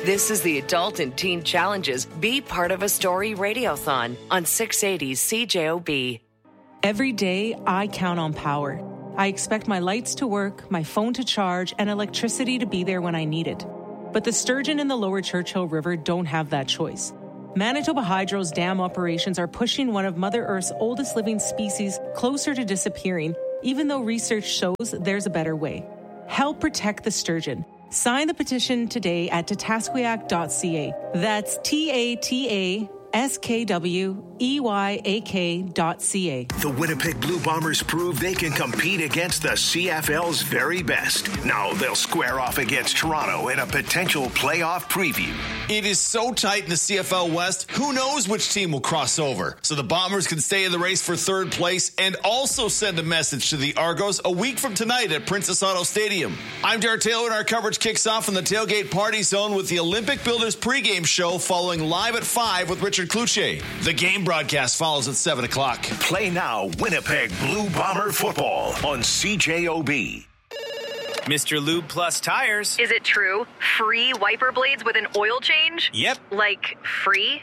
This is the Adult and Teen Challenges Be Part of a Story Radiothon on 680 CJOB. Every day, I count on power. I expect my lights to work, my phone to charge, and electricity to be there when I need it. But the sturgeon in the lower Churchill River don't have that choice. Manitoba Hydro's dam operations are pushing one of Mother Earth's oldest living species closer to disappearing, even though research shows there's a better way. Help protect the sturgeon. Sign the petition today at tatasquiac.ca. That's TATASKWEYAK.ca. The Winnipeg Blue Bombers prove they can compete against the CFL's very best. Now they'll square off against Toronto in a potential playoff preview. It is so tight in the CFL West, who knows which team will cross over. So the Bombers can stay in the race for third place and also send a message to the Argos a week from tonight at Princess Auto Stadium. I'm Derek Taylor, and our coverage kicks off in the Tailgate Party Zone with the Olympic Builders pregame show following live at 5 with Richard Cloutier. The game broadcast follows at 7 o'clock. Play now Winnipeg Blue Bomber football on CJOB. Mr. Lube Plus Tires. Is it true? Free wiper blades with an oil change? Yep. Like free?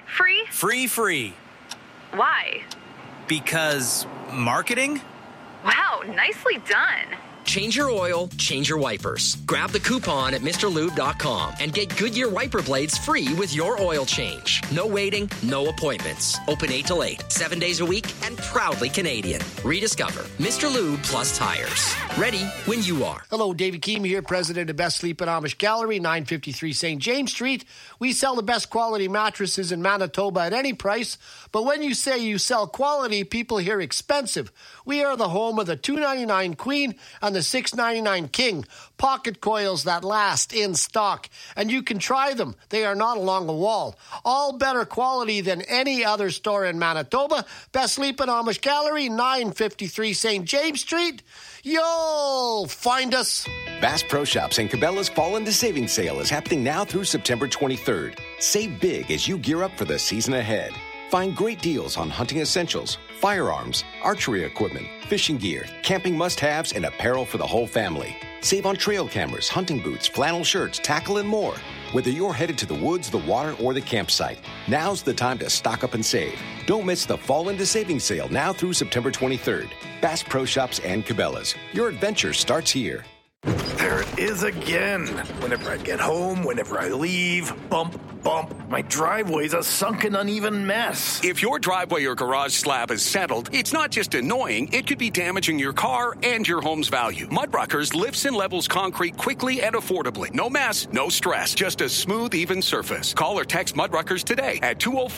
Free. Why? Because marketing? Wow, nicely done. Change your oil, change your wipers. Grab the coupon at MrLube.com and get Goodyear wiper blades free with your oil change. No waiting, no appointments. Open 8 till 8, 7 days a week, and proudly Canadian. Rediscover Mr. Lube Plus Tires. Ready when you are. Hello, David Keem here, president of Best Sleep and Amish Gallery, 953 St. James Street. We sell the best quality mattresses in Manitoba at any price, but when you say you sell quality, people hear expensive. We are the home of the $299 Queen and the $699 King, pocket coils that last in stock, and you can try them. They are not along the wall. All better quality than any other store in Manitoba. Best Sleep and Amish Gallery, 953 St. James Street. You'll find us. Bass Pro Shops and Cabela's Fall into Savings Sale is happening now through September 23rd. Save big as you gear up for the season ahead. Find great deals on hunting essentials, firearms, archery equipment, fishing gear, camping must-haves, and apparel for the whole family. Save on trail cameras, hunting boots, flannel shirts, tackle, and more. Whether you're headed to the woods, the water, or the campsite, now's the time to stock up and save. Don't miss the Fall into Savings Sale now through September 23rd. Bass Pro Shops and Cabela's. Your adventure starts here. There it is again. Whenever I get home, whenever I leave, bump. My driveway's a sunken, uneven mess. If your driveway or garage slab is settled, it's not just annoying, it could be damaging your car and your home's value. Mudruckers lifts and levels concrete quickly and affordably. No mess, no stress, just a smooth, even surface. Call or text Mudruckers today at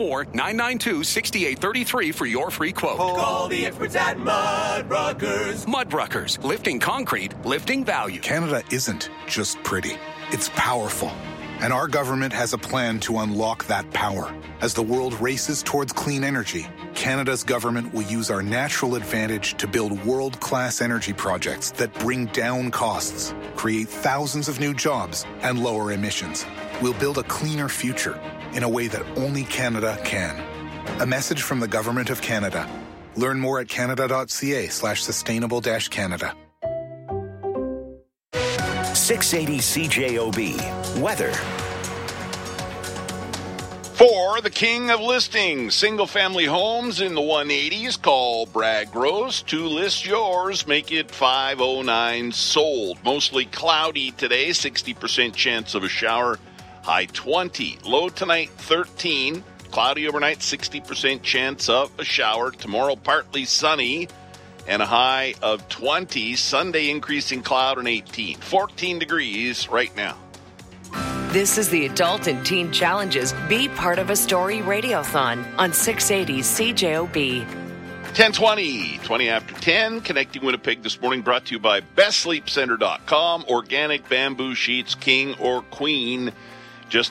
204-992-6833 for your free quote. Call the experts at Mudruckers. Mudruckers, lifting concrete, lifting value. Canada isn't just pretty, it's powerful. And our government has a plan to unlock that power. As the world races towards clean energy, Canada's government will use our natural advantage to build world-class energy projects that bring down costs, create thousands of new jobs, and lower emissions. We'll build a cleaner future in a way that only Canada can. A message from the Government of Canada. Learn more at canada.ca/sustainable-Canada. 680 CJOB. Weather. For the king of listings, single-family homes in the 180s, call Brad Gross to list yours. Make it 509 sold. Mostly cloudy today, 60% chance of a shower, high 20. Low tonight, 13. Cloudy overnight, 60% chance of a shower. Tomorrow, partly sunny and a high of 20. Sunday, increasing cloud and 18. 14 degrees right now. This is the Adult and Teen Challenges Be Part of a Story Radiothon on 680 CJOB. 10:20, 20 after 10, connecting Winnipeg this morning, brought to you by BestSleepCenter.com. Organic bamboo sheets, king or queen, just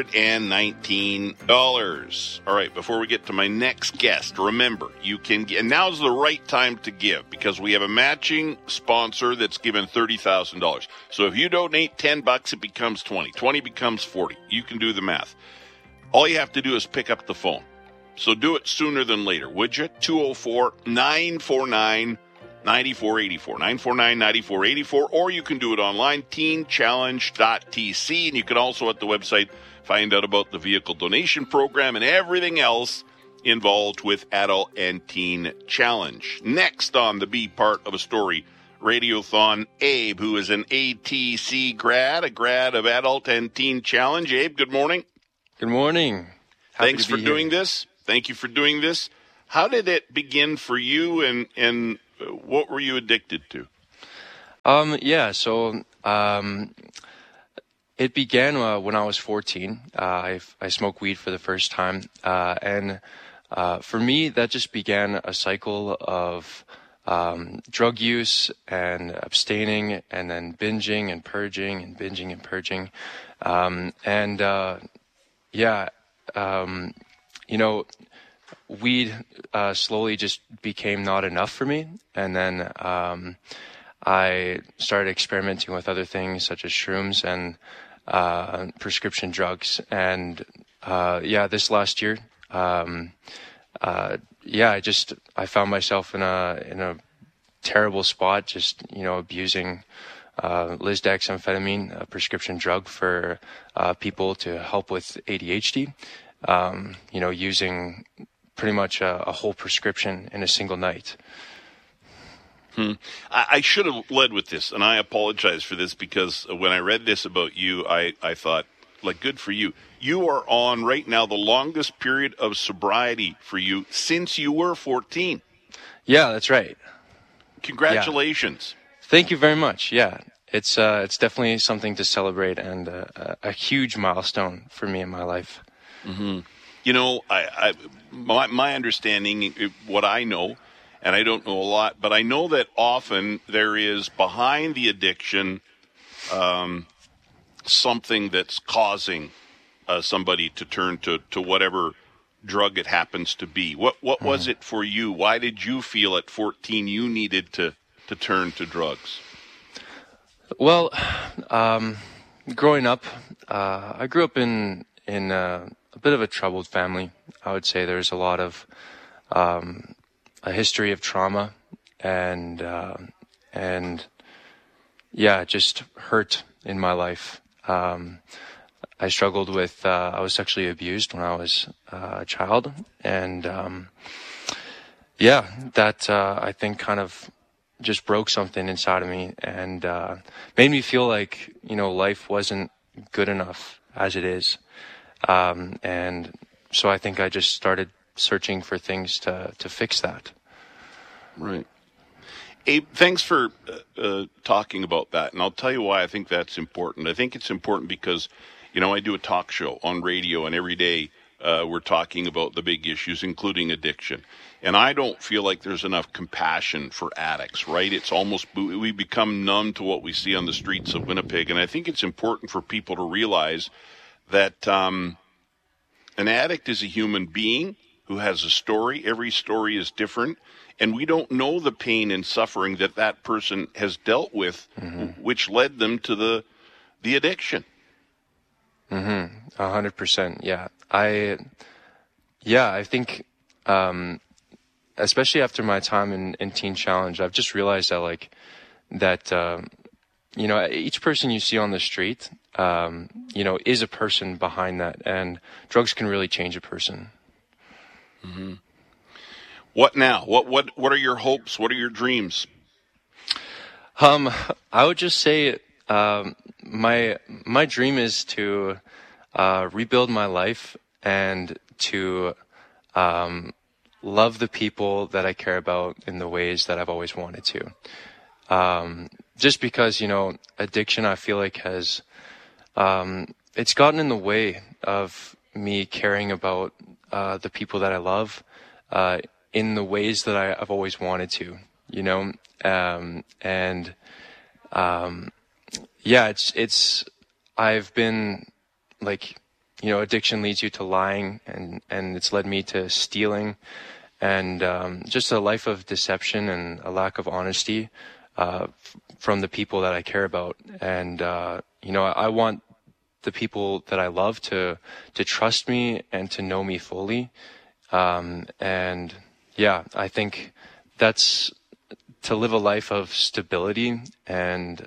$119. All right, before we get to my next guest, remember, you can get, and now's the right time to give, because we have a matching sponsor that's given $30,000. So if you donate $10, it becomes 20. 20 becomes 40. You can do the math. All you have to do is pick up the phone. So do it sooner than later, would you? 204-949 9484, 949-9484, or you can do it online, teenchallenge.tc, and you can also at the website find out about the vehicle donation program and everything else involved with Adult and Teen Challenge. Next on the Be Part of a Story Radiothon, Abe, who is an ATC grad, a grad of Adult and Teen Challenge. Abe, good morning. Good morning. Thanks for doing this. Thank you for doing this. How did it begin for you, and what were you addicted to? It began when I was 14. I smoked weed for the first time, and for me, that just began a cycle of drug use and abstaining, and then binging and purging, and binging and purging, weed slowly just became not enough for me, and then I started experimenting with other things such as shrooms and prescription drugs. And this last year, I found myself in a terrible spot, just abusing lisdexamfetamine, a prescription drug for people to help with ADHD. Using pretty much a whole prescription in a single night. I should have led with this, and I apologize for this, because when I read this about you, I thought, good for you. You are on right now the longest period of sobriety for you since you were 14. Yeah, that's right. Congratulations. Yeah. Thank you very much. Yeah, it's definitely something to celebrate, and a huge milestone for me in my life. Mm-hmm. My understanding, what I know, and I don't know a lot, but I know that often there is behind the addiction something that's causing somebody to turn to whatever drug it happens to be. What was it for you? Why did you feel at 14 you needed to turn to drugs? Well, growing up, I grew up in a bit of a troubled family. I would say there's a lot of a history of trauma and just hurt in my life. I struggled with, I was sexually abused when I was a child, and I think kind of just broke something inside of me, and made me feel like life wasn't good enough as it is. And so I think I just started searching for things to fix that. Right. Abe, thanks for talking about that. And I'll tell you why I think that's important. I think it's important because, I do a talk show on radio, and every day we're talking about the big issues, including addiction. And I don't feel like there's enough compassion for addicts, right? It's almost, we become numb to what we see on the streets of Winnipeg. And I think it's important for people to realize that an addict is a human being who has a story. Every story is different, and we don't know the pain and suffering that person has dealt with, which led them to the addiction. 100%. Yeah. I think, especially after my time in Teen Challenge, I've just realized that each person you see on the street, is a person behind that, and drugs can really change a person. Mm-hmm. What now? What are your hopes? What are your dreams? I would just say, my dream is to rebuild my life and to love the people that I care about in the ways that I've always wanted to. Just because, addiction, I feel like has, it's gotten in the way of me caring about the people that I love in the ways that I've always wanted to, I've been addiction leads you to lying, and it's led me to stealing, and just a life of deception and a lack of honesty from the people that I care about. And I want the people that I love to trust me and to know me fully. I think that's to live a life of stability and,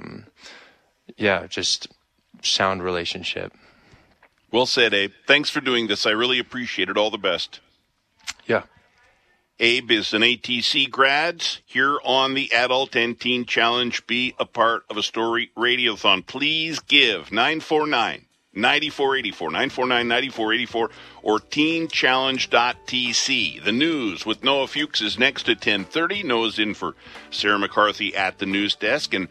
just sound relationship. Well said, Abe. Thanks for doing this. I really appreciate it. All the best. Yeah. Abe is an ATC grad here on the Adult and Teen Challenge. Be a part of a Story Radiothon. Please give 949-9484, 949-9484, or teenchallenge.tc. The news with Noah Fuchs is next at 10:30. Noah's in for Sarah McCarthy at the news desk. And